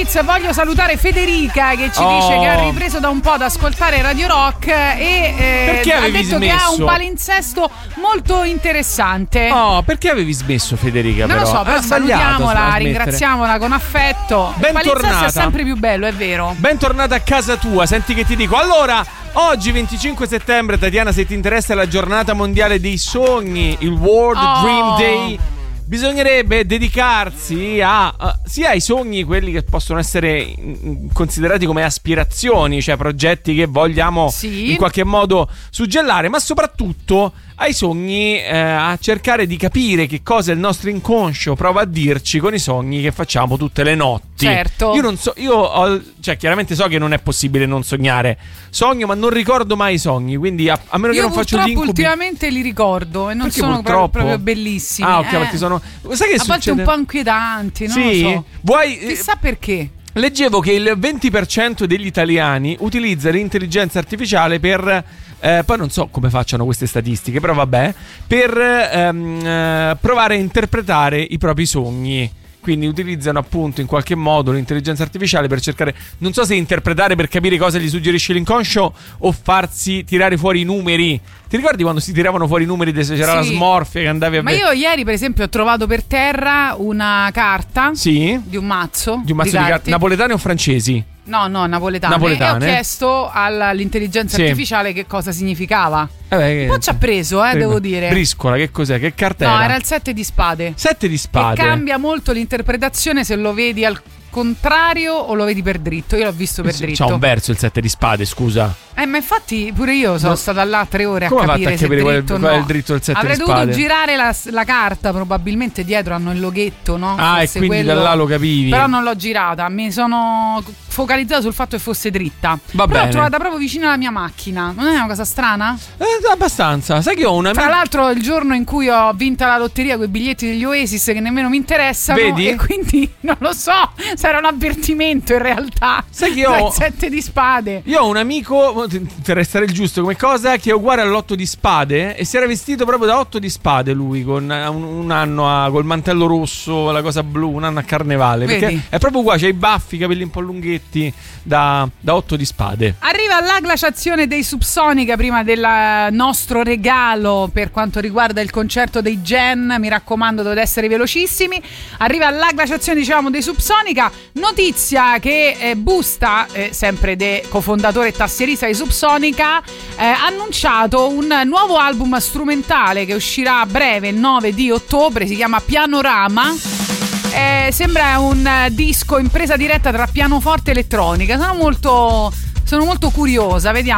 Fedez, voglio salutare Federica che ci dice che ha ripreso da un po' ad ascoltare Radio Rock e ha detto smesso? Che ha un palinsesto molto interessante. Oh, perché avevi smesso, Federica? Non però? lo so, però salutiamola, ringraziamola con affetto. Il palinsesto è sempre più bello, è vero. Bentornata a casa tua, senti che ti dico. Allora, oggi 25 settembre, Tatiana, se ti interessa, è la giornata mondiale dei sogni, il World Dream Day. Bisognerebbe dedicarsi sia ai sogni, quelli che possono essere considerati come aspirazioni, cioè progetti che vogliamo in qualche modo suggellare, ma soprattutto ai sogni, a cercare di capire che cosa il nostro inconscio prova a dirci con i sogni che facciamo tutte le notti. Certo. Cioè chiaramente so che non è possibile non sognare. Sogno, ma non ricordo mai i sogni, quindi a meno che non faccio gli incubi. Ultimamente li ricordo e non perché sono proprio bellissimi. Ah, ok, perché sono, sai che a succede? volte un po' inquietanti, non lo so. Chissà perché. Leggevo che il 20% degli italiani utilizza l'intelligenza artificiale per poi non so come facciano queste statistiche, però vabbè, per provare a interpretare i propri sogni. Quindi utilizzano appunto in qualche modo l'intelligenza artificiale per cercare, non so se interpretare per capire cosa gli suggerisce l'inconscio o farsi tirare fuori i numeri. Ti ricordi quando si tiravano fuori i numeri se c'era la smorfia che andavi a vedere? Ma io ieri per esempio ho trovato per terra una carta di un mazzo di carte. Napoletane o francesi? No, napoletane. E ho chiesto all'intelligenza artificiale che cosa significava. Un po' ci ha preso, devo dire. Briscola, che cos'è? Che carta era? No, era il 7 di spade. 7 di spade. E cambia molto l'interpretazione se lo vedi al contrario o lo vedi per dritto. Io l'ho visto per dritto. C'ha un verso il 7 di spade, scusa. Ma infatti pure io sono stata là 3 ore a capire se è dritto o no. Qual è il dritto del 7 Avrei di spade? dovuto girare la carta, probabilmente dietro hanno il loghetto, no? Ah, Forse e quindi da là lo capivi. Però non l'ho girata, mi sono focalizzato sul fatto che fosse dritta. Va bene. L'ho trovata proprio vicino alla mia macchina. Non è una cosa strana? Abbastanza. Sai che ho una... Tra l'altro il giorno in cui ho vinto la lotteria con i biglietti degli Oasis che nemmeno mi interessano. Vedi? E quindi non lo so se era un avvertimento in realtà. Sai che io ho... 7 di spade. Io ho un amico, per restare il giusto come cosa, che è uguale all'8 di spade e si era vestito proprio da 8 di spade lui, con un anno col mantello rosso, la cosa blu, un anno a carnevale. Vedi? Perché è proprio uguale, c'ha i baffi, i capelli un po' lunghetti da 8 di spade. Arriva la glaciazione dei Subsonica prima del nostro regalo per quanto riguarda il concerto dei Gen. Mi raccomando, dovete essere velocissimi. Arriva la glaciazione, diciamo, dei Subsonica. Notizia che Busta, sempre cofondatore e tastierista di Subsonica, ha annunciato un nuovo album strumentale che uscirà a breve, il 9 di ottobre, si chiama Pianorama. Sembra un disco in presa diretta tra pianoforte e elettronica. Sono molto curiosa, vediamo.